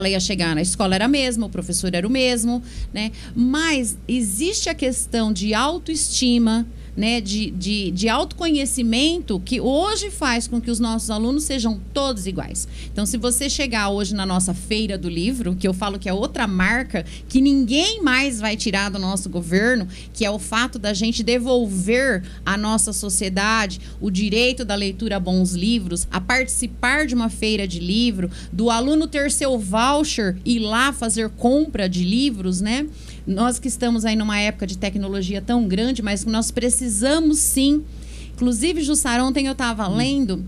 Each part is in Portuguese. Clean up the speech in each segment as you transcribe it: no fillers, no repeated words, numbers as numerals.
ela ia chegar na escola, era a mesma, o professor era o mesmo, né? Mas existe a questão de autoestima, né, de autoconhecimento, que hoje faz com que os nossos alunos sejam todos iguais. Então, se você chegar hoje na nossa feira do livro, que eu falo que é outra marca, que ninguém mais vai tirar do nosso governo, que é o fato da gente devolver à nossa sociedade o direito da leitura a bons livros, a participar de uma feira de livro, do aluno ter seu voucher e ir lá fazer compra de livros, né? Nós que estamos aí numa época de tecnologia tão grande, mas nós precisamos sim. Inclusive, Jussara, ontem eu estava lendo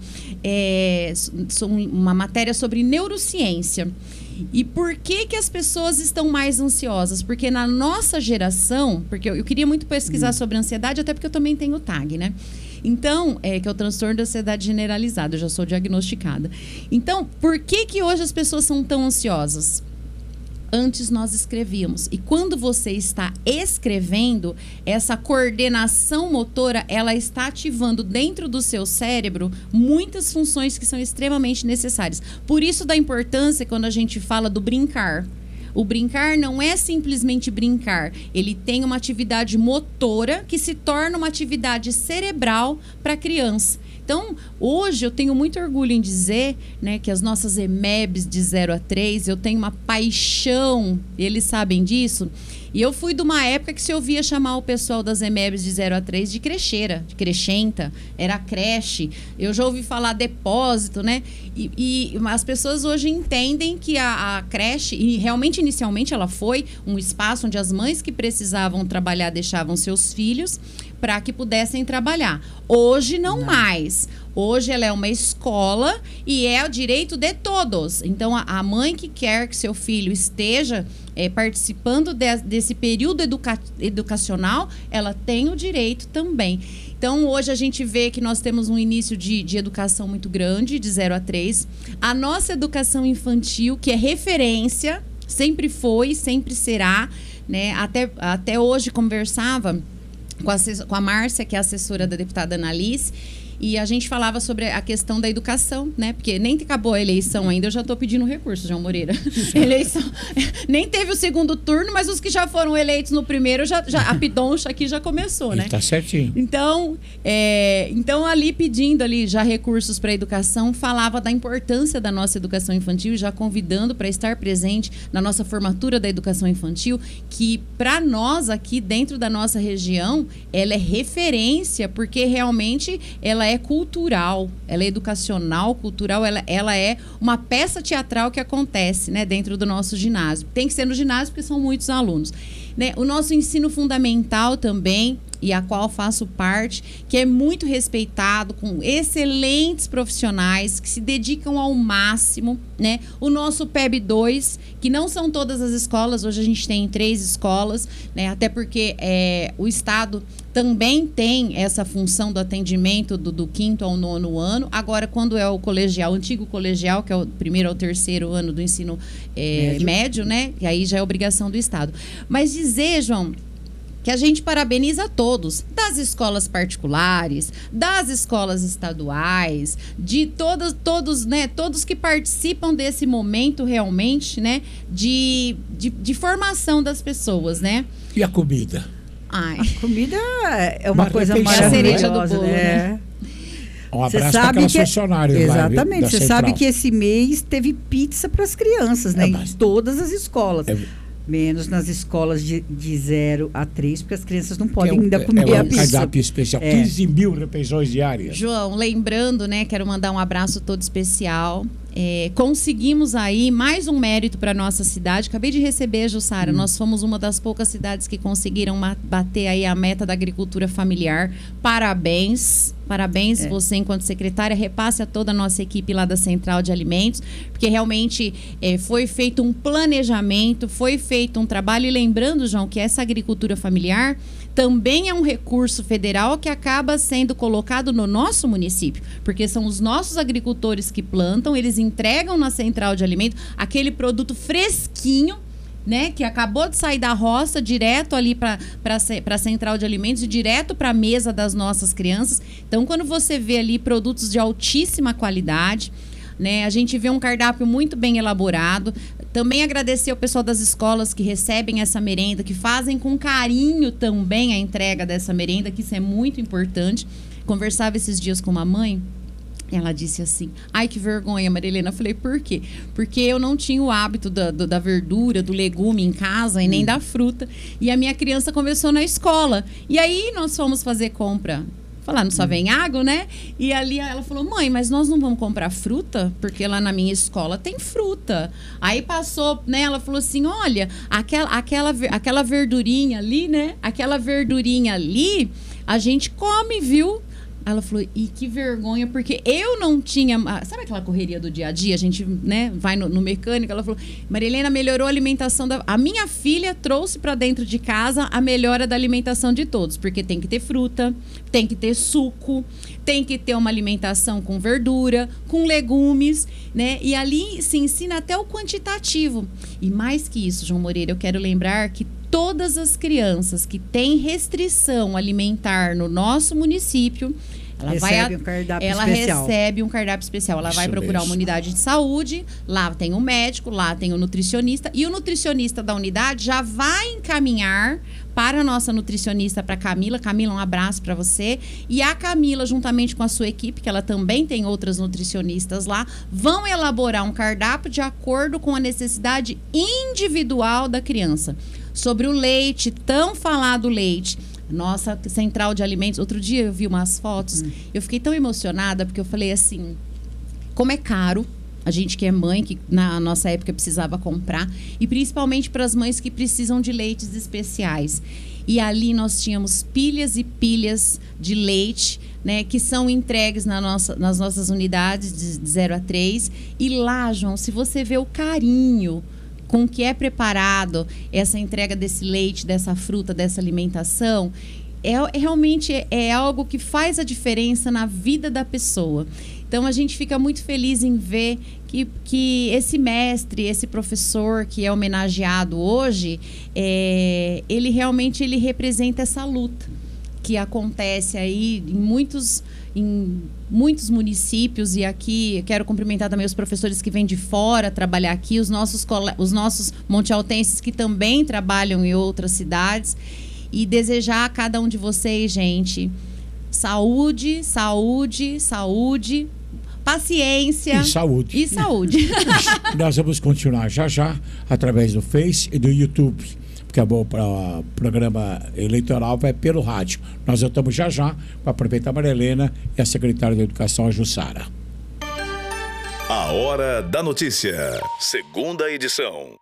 uma matéria sobre neurociência. E por que as pessoas estão mais ansiosas? Porque na nossa geração, porque eu queria muito pesquisar sobre ansiedade, até porque eu também tenho TAG, né? Então, que é o transtorno da ansiedade generalizada, eu já sou diagnosticada. Então, por que hoje as pessoas são tão ansiosas? Antes nós escrevíamos. E quando você está escrevendo, essa coordenação motora, ela está ativando dentro do seu cérebro muitas funções que são extremamente necessárias. Por isso da importância quando a gente fala do brincar. O brincar não é simplesmente brincar. Ele tem uma atividade motora que se torna uma atividade cerebral para a criança. Então, hoje eu tenho muito orgulho em dizer, né, que as nossas EMEBs de 0 a 3, eu tenho uma paixão, eles sabem disso. E eu fui de uma época que se ouvia chamar o pessoal das EMEBs de 0 a 3 de crecheira, de crescenta, era creche. Eu já ouvi falar depósito, né? E as pessoas hoje entendem que a creche, e realmente inicialmente ela foi um espaço onde as mães que precisavam trabalhar deixavam seus filhos para que pudessem trabalhar. Hoje não mais. Hoje ela é uma escola e é o direito de todos. Então, a mãe que quer que seu filho esteja participando desse período educacional, ela tem o direito também. Então, hoje a gente vê que nós temos um início de educação muito grande, de 0 a 3. A nossa educação infantil, que é referência, sempre foi, sempre será, né? Até hoje conversava com a Márcia, que é assessora da deputada Annalise, e a gente falava sobre a questão da educação, né? Porque nem acabou a eleição ainda, eu já estou pedindo recurso, João Moreira. Eleição, nem teve o segundo turno, mas os que já foram eleitos no primeiro, a pidoncha aqui já começou, né? Tá certinho. Então, ali pedindo ali já recursos para a educação, falava da importância da nossa educação infantil, já convidando para estar presente na nossa formatura da educação infantil, que para nós aqui dentro da nossa região, ela é referência, porque realmente ela é cultural, ela é educacional, cultural, ela é uma peça teatral que acontece, né, dentro do nosso ginásio. Tem que ser no ginásio porque são muitos alunos, né? O nosso ensino fundamental também, e a qual faço parte, que é muito respeitado, com excelentes profissionais que se dedicam ao máximo, né? O nosso PEB 2, que não são todas as escolas, hoje a gente tem 3 escolas, né? Até porque o Estado também tem essa função do atendimento do 5º ao 9º ano. Agora, quando é o colegial, o antigo colegial, que é o 1º ao 3º ano do ensino médio, né? E aí já é obrigação do Estado. Mas dizer, João, que a gente parabeniza todos, das escolas particulares, das escolas estaduais, de todos, né, todos que participam desse momento realmente, né, de formação das pessoas, né? E a comida? A comida é uma coisa maravilhosa, a cereja do bolo, né? Um abraço para aquelas funcionárias. Exatamente, você sabe que esse mês teve pizza para as crianças, né? Em todas as escolas. Menos nas escolas de 0 a 3, porque as crianças não podem ainda comer a pizza. Cardápio especial, 15 mil refeições diárias. João, lembrando, né, quero mandar um abraço todo especial. Conseguimos aí mais um mérito para nossa cidade. Acabei de receber, Jussara, nós fomos uma das poucas cidades que conseguiram bater aí a meta da agricultura familiar. Parabéns. Parabéns, você enquanto secretária, repasse a toda a nossa equipe lá da Central de Alimentos, porque realmente foi feito um planejamento, foi feito um trabalho, e lembrando, João, que essa agricultura familiar também é um recurso federal que acaba sendo colocado no nosso município, porque são os nossos agricultores que plantam, eles entregam na Central de Alimentos aquele produto fresquinho, né, que acabou de sair da roça, direto ali para a Central de Alimentos e direto para a mesa das nossas crianças. Então, quando você vê ali produtos de altíssima qualidade, né? A gente vê um cardápio muito bem elaborado. Também agradecer ao pessoal das escolas que recebem essa merenda, que fazem com carinho também a entrega dessa merenda, que isso é muito importante. Conversava esses dias com uma mãe, ela disse assim, ai, que vergonha, Marilena. Eu falei, por quê? Porque eu não tinha o hábito da verdura, do legume em casa e nem da fruta. E a minha criança começou na escola. E aí nós fomos fazer compra. Falar, não só vem água, né? E ali ela falou, mãe, mas nós não vamos comprar fruta? Porque lá na minha escola tem fruta. Aí passou, né? Ela falou assim, olha, aquela verdurinha ali, né? Aquela verdurinha ali, a gente come, viu? Ela falou, e que vergonha, porque eu não tinha... Sabe aquela correria do dia a dia? A gente, né, vai no mecânico. Ela falou, Marilena, melhorou a alimentação A minha filha trouxe para dentro de casa a melhora da alimentação de todos. Porque tem que ter fruta, tem que ter suco, tem que ter uma alimentação com verdura, com legumes, né? E ali se ensina até o quantitativo. E mais que isso, João Moreira, eu quero lembrar que todas as crianças que têm restrição alimentar no nosso município, ela recebe um cardápio especial. Ela vai procurar uma unidade de saúde, lá tem um médico, lá tem um nutricionista, e o nutricionista da unidade já vai encaminhar para a nossa nutricionista, para a Camila. Camila, um abraço para você. E a Camila, juntamente com a sua equipe, que ela também tem outras nutricionistas lá, vão elaborar um cardápio de acordo com a necessidade individual da criança. Sobre o leite, tão falado leite, nossa central de alimentos. Outro dia eu vi umas fotos, eu fiquei tão emocionada, porque eu falei assim, como é caro, a gente que é mãe, que na nossa época precisava comprar, e principalmente para as mães que precisam de leites especiais. E ali nós tínhamos pilhas e pilhas de leite, né, que são entregues nas nossas unidades de 0 a 3. E lá, João, se você vê o carinho com que é preparado essa entrega desse leite, dessa fruta, dessa alimentação, realmente é algo que faz a diferença na vida da pessoa. Então, a gente fica muito feliz em ver que esse mestre, esse professor que é homenageado hoje, ele realmente representa essa luta que acontece aí em muitos municípios. E aqui quero cumprimentar também os professores que vêm de fora trabalhar aqui, os nossos montealtenses que também trabalham em outras cidades, e desejar a cada um de vocês, gente, saúde, saúde, saúde, paciência e saúde. E saúde. Nós vamos continuar já através do Face e do YouTube, porque o programa eleitoral vai pelo rádio. Nós voltamos já para aproveitar a Maria Helena e a secretária de Educação, a Jussara. A Hora da Notícia, segunda edição.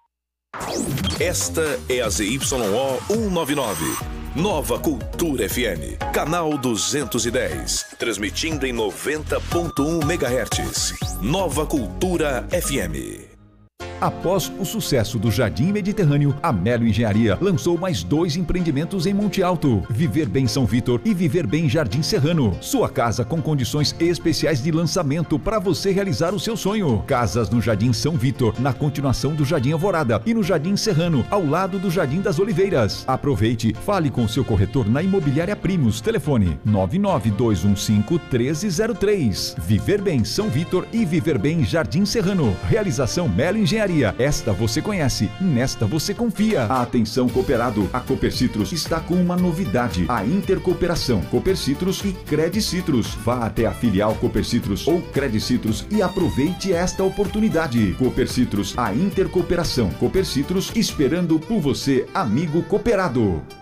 Esta é a ZYO 199, Nova Cultura FM, canal 210, transmitindo em 90.1 MHz. Nova Cultura FM. Após o sucesso do Jardim Mediterrâneo, a Melo Engenharia lançou mais 2 empreendimentos em Monte Alto: Viver Bem São Vitor e Viver Bem Jardim Serrano. Sua casa com condições especiais de lançamento para você realizar o seu sonho. Casas no Jardim São Vitor, na continuação do Jardim Alvorada, e no Jardim Serrano, ao lado do Jardim das Oliveiras. Aproveite, fale com seu corretor na Imobiliária Primos. Telefone 99215-1303. Viver Bem São Vitor e Viver Bem Jardim Serrano. Realização Melo Engenharia. Esta você conhece, nesta você confia. Atenção cooperado, a Copercitrus está com uma novidade: a intercooperação Copercitrus e Credicitrus. Vá até a filial Copercitrus ou Credicitrus e aproveite esta oportunidade. Copercitrus, a intercooperação Copercitrus, esperando por você, amigo cooperado.